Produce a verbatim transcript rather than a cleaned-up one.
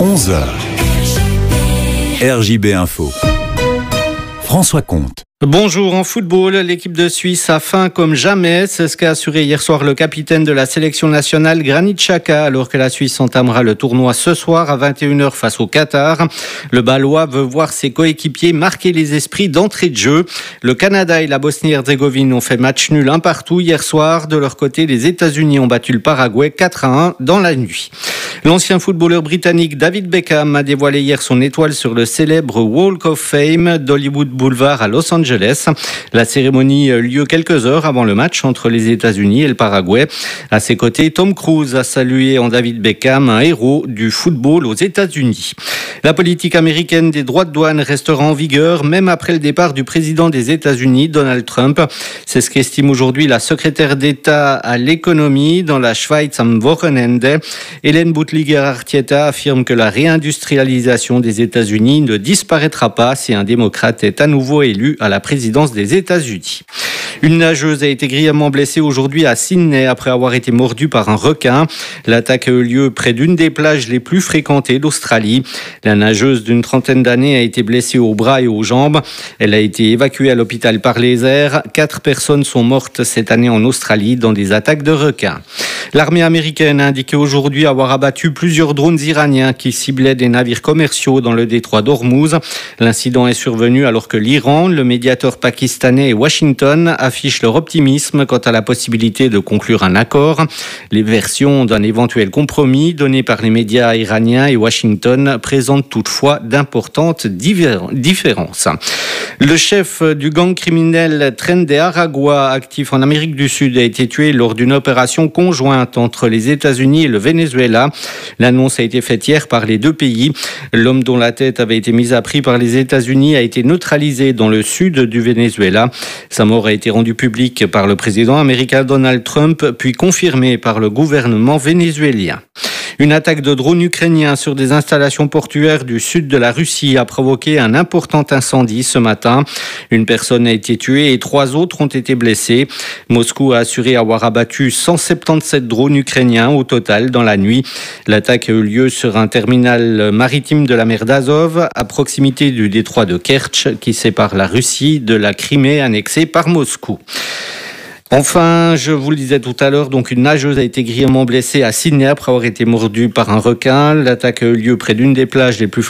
onze heures. R J B Info. François Comte. Bonjour, en football, l'équipe de Suisse a faim comme jamais. C'est ce qu'a assuré hier soir le capitaine de la sélection nationale, Granit Xhaka, alors que la Suisse entamera le tournoi ce soir à vingt et une heures face au Qatar. Le Balois veut voir ses coéquipiers marquer les esprits d'entrée de jeu. Le Canada et la Bosnie-Herzégovine ont fait match nul un partout hier soir. De leur côté, les États-Unis ont battu le Paraguay quatre à un dans la nuit. L'ancien footballeur britannique David Beckham a dévoilé hier son étoile sur le célèbre Walk of Fame d'Hollywood Boulevard à Los Angeles. La cérémonie a eu lieu quelques heures avant le match entre les États-Unis et le Paraguay. À ses côtés, Tom Cruise a salué en David Beckham un héros du football aux États-Unis. La politique américaine des droits de douane restera en vigueur même après le départ du président des États-Unis, Donald Trump. C'est ce qu'estime aujourd'hui la secrétaire d'État à l'économie dans la Schweiz am Wochenende. Hélène Boutliger-Artieta affirme que la réindustrialisation des États-Unis ne disparaîtra pas si un démocrate est à nouveau élu à la présidence des États-Unis. Une nageuse a été grièvement blessée aujourd'hui à Sydney après avoir été mordue par un requin. L'attaque a eu lieu près d'une des plages les plus fréquentées d'Australie. La nageuse d'une trentaine d'années a été blessée au bras et aux jambes. Elle a été évacuée à l'hôpital par les airs. Quatre personnes sont mortes cette année en Australie dans des attaques de requins. L'armée américaine a indiqué aujourd'hui avoir abattu plusieurs drones iraniens qui ciblaient des navires commerciaux dans le détroit d'Ormuz. L'incident est survenu alors que l'Iran, le médiateur pakistanais et Washington affichent leur optimisme quant à la possibilité de conclure un accord. Les versions d'un éventuel compromis données par les médias iraniens et Washington présentent toutefois d'importantes différences. Le chef du gang criminel Tren de Aragua, actif en Amérique du Sud, a été tué lors d'une opération conjointe entre les États-Unis et le Venezuela. L'annonce a été faite hier par les deux pays. L'homme dont la tête avait été mise à prix par les États-Unis a été neutralisé dans le sud du Venezuela. Sa mort a été rendue publique par le président américain Donald Trump, puis confirmée par le gouvernement vénézuélien. Une attaque de drones ukrainiens sur des installations portuaires du sud de la Russie a provoqué un important incendie ce matin. Une personne a été tuée et trois autres ont été blessés. Moscou a assuré avoir abattu cent soixante-dix-sept drones ukrainiens au total dans la nuit. L'attaque a eu lieu sur un terminal maritime de la mer d'Azov, à proximité du détroit de Kertch, qui sépare la Russie de la Crimée annexée par Moscou. Enfin, je vous le disais tout à l'heure, donc une nageuse a été grièvement blessée à Sydney après avoir été mordue par un requin. L'attaque a eu lieu près d'une des plages les plus